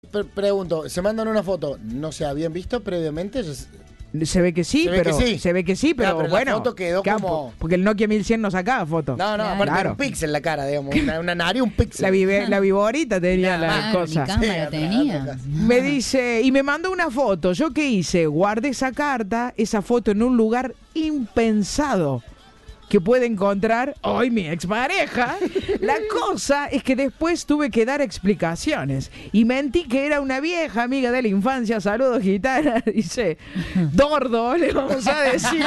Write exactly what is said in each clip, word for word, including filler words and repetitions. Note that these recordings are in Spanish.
Pre pregunto, se mandan una foto, ¿no se habían visto previamente? Se ve que sí, se ve pero que sí. se ve que sí, pero, no, pero bueno. la foto quedó campo, como... porque el Nokia mil cien no sacaba fotos. No, no, claro. aparte Claro. era un píxel la cara, digamos, una, una nariz, un píxel. La, vive, la viborita tenía Nada la más. Claro, cosa. ni cámara Sí, tenía. otra cosa. Me dice, y me mandó una foto. ¿Yo qué hice? Guardé esa carta, esa foto en un lugar impensado que puede encontrar hoy mi expareja. La cosa es que después tuve que dar explicaciones y mentí que era una vieja amiga de la infancia. Saludos, gitana. Dice, Dordo, le vamos a decir.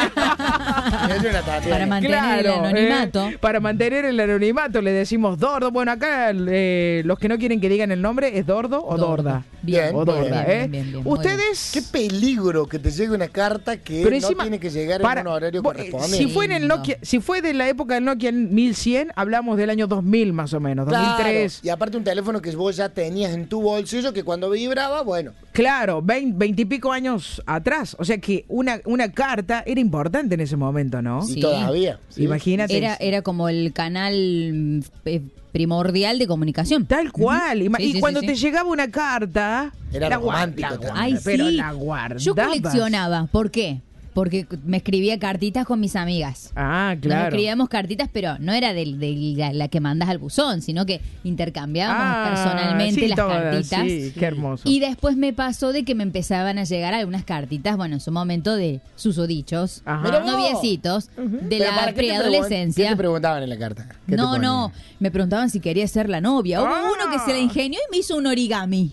Es una Tatiana. Para mantener el anonimato. eh, para mantener el anonimato le decimos Dordo. Bueno, acá eh, los que no quieren que digan el nombre es Dordo o Dordo. Dorda. Bien, o muy Dorda, bien, ¿eh? bien, bien, bien, muy Ustedes... Qué peligro que te llegue una carta que Pero no encima, tiene que llegar para- en un horario vos, eh, correspondiente. Si fue en el Nokia, si fue de la época del Nokia mil cien, hablamos del año dos mil más o menos, dos mil tres. Claro, y aparte un teléfono que vos ya tenías en tu bolsillo que cuando vibraba, bueno. Claro, veinte y pico años atrás. O sea que una, una carta era importante en ese momento, ¿no? Y Sí. todavía. ¿sí? Imagínate. Era, era como el canal mm, eh, primordial de comunicación. Tal cual. Ima- Sí, y sí, cuando sí, te sí. llegaba una carta... Era la gua- romántico la también. gua- Ay, pero sí. la guardabas. Yo coleccionaba. ¿Por qué? Porque me escribía cartitas con mis amigas. Ah, Nos claro. escribíamos cartitas, pero no era de, de la, la que mandas al buzón, sino que intercambiábamos Ah, personalmente sí, las todas, cartitas. sí, qué hermoso. Y después me pasó de que me empezaban a llegar algunas cartitas, bueno, en su momento de susodichos, Ajá. Mirá vos. noviecitos, de Pero la ¿para qué te pregun- ¿Qué preadolescencia. te preguntaban en la carta? ¿Qué te No, ponían? no, me preguntaban si quería ser la novia. Hubo Ah. uno que se la ingenió y me hizo un origami.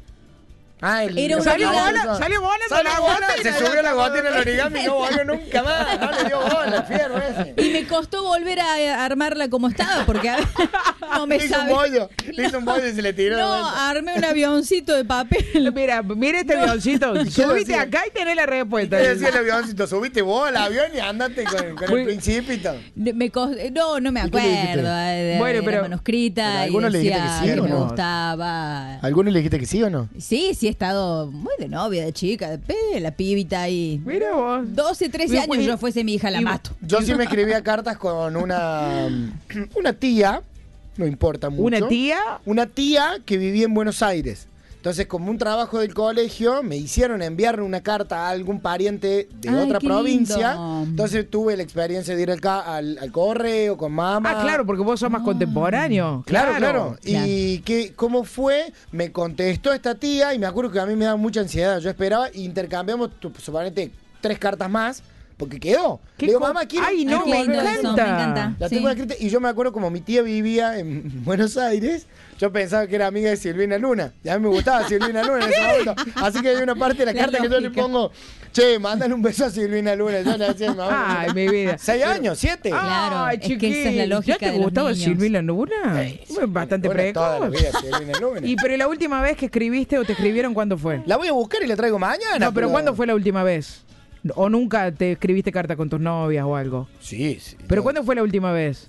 Ah, el, Era un Salió origami. bola, salió bola de Salió la bola, gota y se la- subió la gota en el origami y no volvió nunca más. No le dio bola el fierro ese. Y me costó volver a armarla como estaba, porque a ver, no me Le hizo un sabe. bollo, le hizo un bollo y se le tiró de No, vuelta. armé un avioncito de papel. Mira, mira este avioncito. Subite decía? acá y tenés la respuesta. Te decía el avioncito, subiste vos al avión y andate con, con Muy- el principito. Me cos- no, no me ¿Y qué le dijiste? acuerdo. eh, Bueno, era pero- manuscrita pero y algunos le dijiste decía que sí, que ¿o me no? gustaba. ¿Alguno le dijiste que sí o no? Sí, sí he estado muy de novia, de chica, de pe, la pibita ahí. Mira vos. doce, trece Y- años y- yo fuese mi hija, la y- mato. Yo sí me escribía cartas con una, una tía, no importa mucho. ¿Una tía? Una tía que vivía en Buenos Aires. Entonces, como un trabajo del colegio, me hicieron enviarle una carta a algún pariente de Ay, otra qué provincia. lindo. Entonces tuve la experiencia de ir al, ca- al, al correo con mamá. Ah, claro, porque vos sos más contemporáneo. Claro, claro. Claro. Y que, ¿cómo fue? Me contestó esta tía y me acuerdo que a mí me daba mucha ansiedad. Yo esperaba e intercambiamos, tu- suponete, tres cartas más, porque quedó. ¿Qué Le digo, co- mamá, quiero, Ay, no, quiero Qué lindo volver a eso, eso". me encanta. encanta. La Sí. tengo escrita y yo me acuerdo como mi tía vivía en Buenos Aires, yo pensaba que era amiga de Silvina Luna. Y a mí me gustaba Silvina Luna en ese momento. Así que hay una parte de la, La carta que yo le lógica. pongo, che, mándale un beso a Silvina Luna. Yo le decía a mi mamá. Ay, mi vida. Seis años, siete. Claro, Ay, es que esa chiquín. es la lógica ¿Ya te de los gustaba niños. Silvina Luna? Sí, sí, Bastante Luna toda la precoz. vida, Silvina Luna. Y pero la última vez que escribiste o te escribieron, ¿cuándo fue? La voy a buscar y la traigo mañana. No, pero ¿cuándo fue la última vez? ¿O nunca te escribiste carta con tus novias o algo? Sí, sí. ¿Pero yo- cuándo fue la última vez?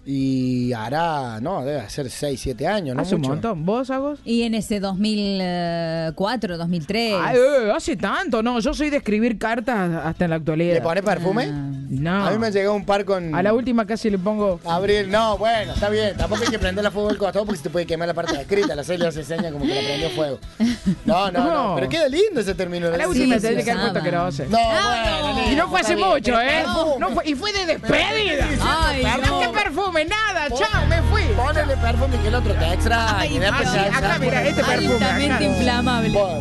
Y hará, no, debe ser seis, siete años, ¿no? Hace un mucho. montón. ¿Vos, Agos? Y en ese dos mil cuatro, dos mil tres. Ay, eh, hace tanto. No, yo soy de escribir cartas hasta en la actualidad. ¿Le pones perfume? Ah. No. A mí me llegó un par con... A la última casi le pongo... Abril, no, bueno, está bien. Tampoco hay que prender la fuego del costado porque se te puede quemar la parte de la escrita. La Celia se enseña como que la prendió fuego. No, no, no. No. Pero queda lindo ese término. A la Sí, última sí, te tiene sí. que haber puesto que era doce. No, Ah, bueno, no. lindo, Y no fue hace está bien, mucho, pero ¿eh? perfume. No fue, y fue de despedida. Ay, ¿Qué no. perfume? Nada, chao, me fui. Ponele perfume que el otro te extraña. Ay, después Dios. se Acá, alza mira, por el- este perfume. Altamente acá. inflamable. Bueno.